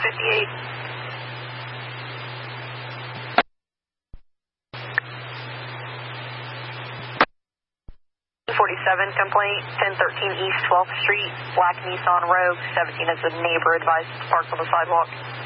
58. 47 complaint, 1013 East 12th Street, black Nissan Rogue, 17 is a neighbor advised to park on the sidewalk.